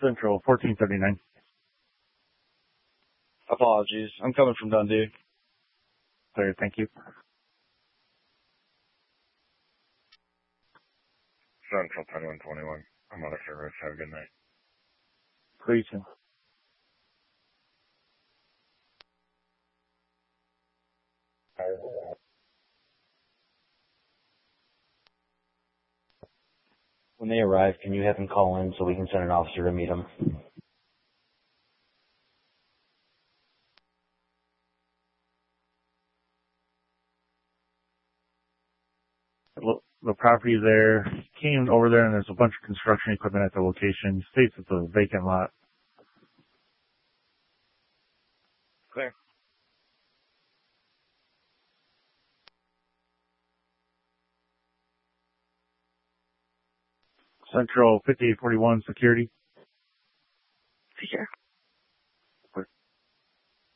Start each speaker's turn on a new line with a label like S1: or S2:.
S1: Central 1439.
S2: Apologies. I'm coming from Dundee.
S1: Clear, thank you.
S3: Central 10121. I'm on a service. Have a good night.
S1: Clear, you too.
S4: When they arrive, can you have them call in so we can send an officer to meet them?
S1: The property there, came over there and there's a bunch of construction equipment at the location. States it's a vacant lot.
S3: Clear.
S1: Central 5841 security.